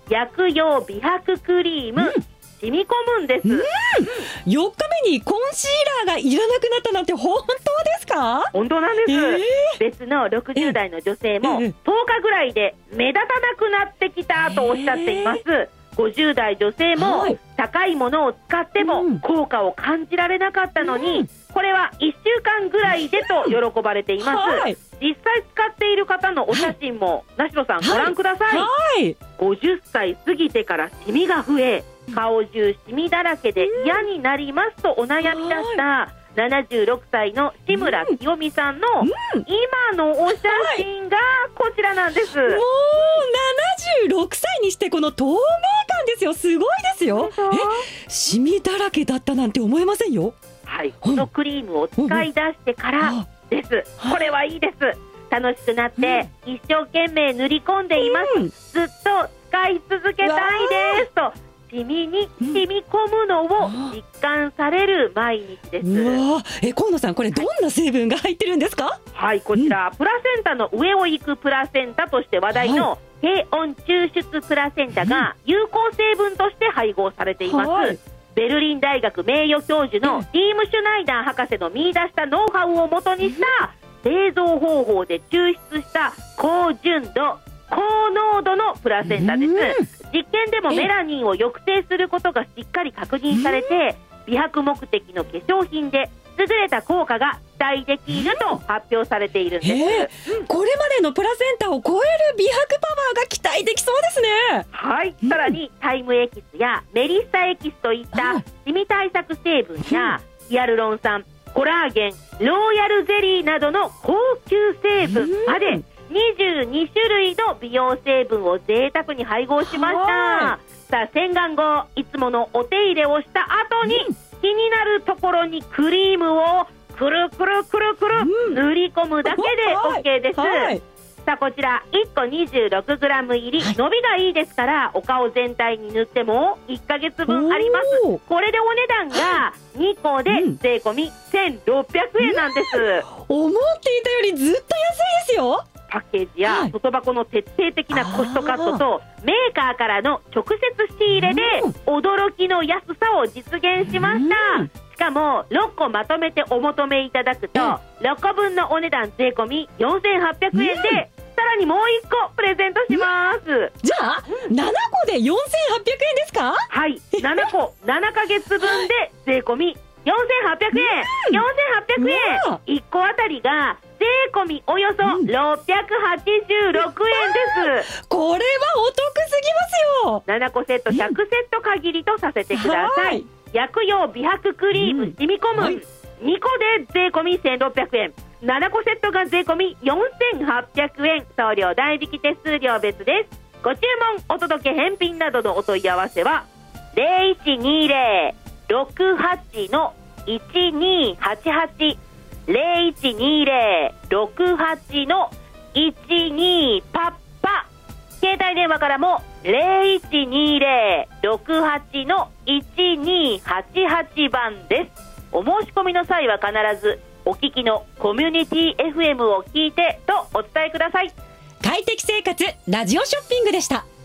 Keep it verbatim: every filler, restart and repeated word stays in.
薬用美白クリーム、うん、染み込むんです、うん、 よっかめにコンシーラーがいらなくなったなんて本当ですか？ 本当なんです、えー、別のろくじゅうだいの女性もとおかぐらいで目立たなくなってきたとおっしゃっています、えーごじゅうだい女性も高いものを使っても効果を感じられなかったのに、うん、これはいっしゅうかんぐらいでと喜ばれています、はい、実際使っている方のお写真も梨野さんご覧ください、はい、ごじゅっさい過ぎてからシミが増え顔中シミだらけで嫌になりますとお悩みだしたななじゅうろくさいの志村清美さんの今のお写真がこちらなんです、はい、もうななじゅうろくさいにしてこの透明感ですよ。すごいですよ。え、シミだらけだったなんて思えませんよ。 はい、このクリームを使い出してからです、うん、これはいいです。楽しくなって一生懸命塗り込んでいます、うん、ずっと使い続けたいですとシミに染み込むのを実感される毎日です。 うわえ河野さん、これどんな成分が入ってるんですか？ はい、こちら、うん、プラセンタの上を行くプラセンタとして話題の、はい、低温抽出プラセンタが有効成分として配合されています、はい、ベルリン大学名誉教授のティーム・シュナイダー博士の見出したノウハウをもとにした製造方法で抽出した高純度高濃度のプラセンタです、うん、実験でもメラニンを抑制することがしっかり確認されて、美白目的の化粧品で優れた効果が期待できると発表されているんです、 えー、これまでのプラセンタを超える美白パワーが期待できそうですね。 はい、さらにタイムエキスやメリッサエキスといったシミ対策成分やヒアルロン酸、コラーゲン、ローヤルゼリーなどの高級成分までにじゅうにしゅるいの美容成分を贅沢に配合しました。さあ、洗顔後いつものお手入れをした後に、うん、気になるところにクリームをくるくるくるくる、うん、塗り込むだけで OK です、はいはい、さあこちらいっこ にじゅうろくグラム 入り、はい、伸びがいいですからお顔全体に塗ってもいっかげつぶんあります。これでお値段がにこで税込みせんろっぴゃくえんなんです、 うん、思っていたよりずっと安いですよ。 パッケージや外箱の徹底的なコストカットとメーカーからの直接仕入れで驚きの安さを実現しました。しかもろっこまとめてお求めいただくとろっこぶんのお値段税込みよんせんはっぴゃくえんでさらにもういっこプレゼントします。 じゃあななこでよんせんはっぴゃくえんですか？ はい、ななこななかげつぶんで税込みよんせんはっぴゃくえん、よんせんはっぴゃくえん、いっこあたりが税込みおよそろっぴゃくはちじゅうろくえんです、 うん、これはお得すぎますよ。 ななこセットひゃくセット限りとさせてください、はい、薬用美白クリーム染み込む、うんはい、にこで税込みせんろっぴゃくえん、ななこセットが税込みよんせんはっぴゃくえん、送料代引き手数料別です。ご注文お届け返品などのお問い合わせは ゼロいちにゼロ ろくはち のいちにはちはち ゼロいちにゼロ ろくはち のいちにパッパ、携帯電話からもゼロいちにゼロ ろくはち のいちにはちはちばんです。お申し込みの際は必ずお聞きのコミュニティ エフエム を聞いてとお伝えください。 快適生活ラジオショッピングでした。